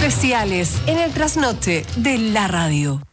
especiales en el trasnoche de la radio.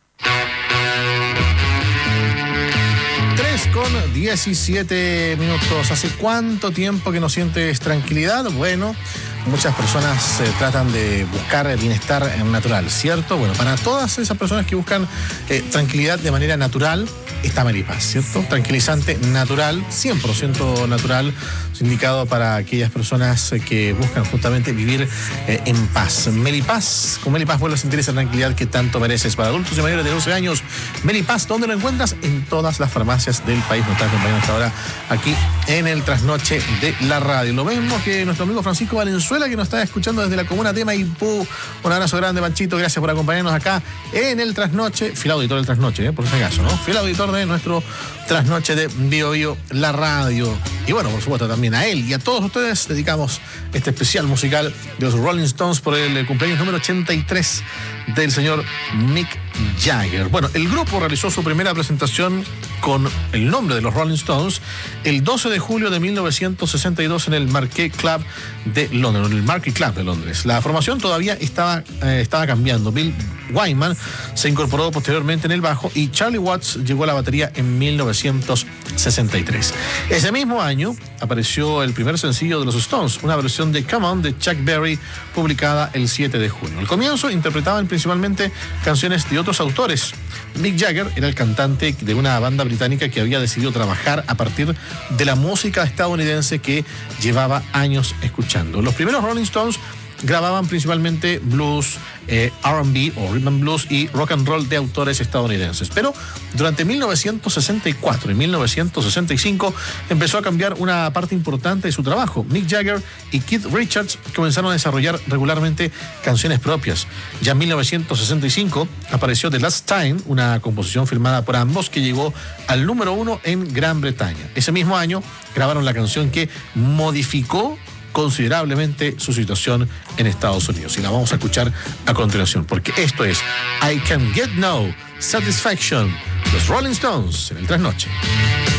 3:17. ¿Hace cuánto tiempo que no sientes tranquilidad? Bueno, muchas personas tratan de buscar bienestar natural, ¿cierto? Bueno, para todas esas personas que buscan tranquilidad de manera natural, está Melipaz, ¿cierto? Tranquilizante natural, 100% natural, indicado para aquellas personas que buscan justamente vivir en paz. Melipaz, con Melipaz vuelve a sentir esa tranquilidad que tanto mereces. Para adultos y mayores de 12 años, Melipaz, ¿dónde lo encuentras? En todas las farmacias del país. Nos está acompañando hasta ahora aquí en el trasnoche de la radio. Lo mismo que nuestro amigo Francisco Valenzuela, que nos está escuchando desde la comuna de Maipú. Un abrazo grande, Panchito, gracias por acompañarnos acá en el trasnoche. Fiel auditor del trasnoche, por si acaso, ¿no? Fiel auditor de nuestro trasnoche de Bio Bio, la radio. Y bueno, por supuesto también a él y a todos ustedes dedicamos este especial musical de los Rolling Stones por el cumpleaños número 83 del señor Mick Jagger. Bueno, el grupo realizó su primera presentación con el nombre de los Rolling Stones el 12 de julio de 1962 en el Marquee Club de Londres, en el Marquee Club de Londres. La formación todavía estaba cambiando. Bill Wyman se incorporó posteriormente en el bajo y Charlie Watts llegó a la batería en 1963. Ese mismo año apareció el primer sencillo de los Stones, una versión de Come On de Chuck Berry, publicada el 7 de junio. Al comienzo interpretaban principalmente canciones de otros autores. Mick Jagger era el cantante de una banda británica que había decidido trabajar a partir de la música estadounidense que llevaba años escuchando. Los primeros Rolling Stones grababan principalmente blues, R&B o rhythm and blues y rock and roll de autores estadounidenses. Pero durante 1964 y 1965 empezó a cambiar una parte importante de su trabajo. Mick Jagger y Keith Richards comenzaron a desarrollar regularmente canciones propias. Ya en 1965 apareció The Last Time, una composición firmada por ambos que llegó al número 1 en Gran Bretaña. Ese mismo año grabaron la canción que modificó considerablemente su situación en Estados Unidos. Y la vamos a escuchar a continuación, porque esto es I Can Get No Satisfaction, los Rolling Stones en el trasnoche.